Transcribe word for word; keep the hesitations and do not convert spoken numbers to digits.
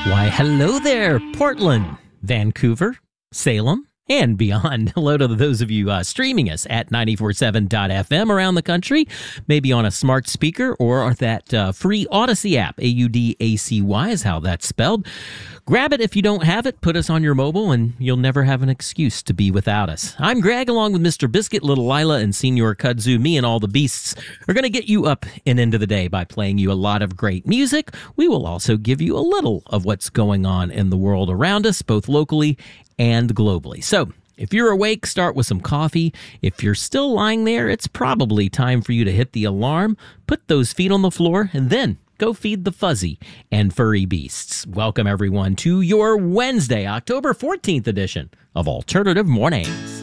Why, hello there, Portland, Vancouver, Salem, and beyond. Hello to those of you uh, streaming us at nine four seven dot f m around the country, maybe on a smart speaker or that uh, free Odyssey app. A U D A C Y is how that's spelled. Grab it if you don't have it, put us on your mobile, and you'll never have an excuse to be without us. I'm Greg, along with Mister Biscuit, Little Lila, and Senior Kudzu. Me and all the beasts are going to get you up and into the day by playing you a lot of great music. We will also give you a little of what's going on in the world around us, both locally and globally. So, if you're awake, start with some coffee. If you're still lying there, it's probably time for you to hit the alarm, put those feet on the floor, and then go feed the fuzzy and furry beasts. Welcome, everyone, to your Wednesday, October fourteenth edition of Alternative Mornings.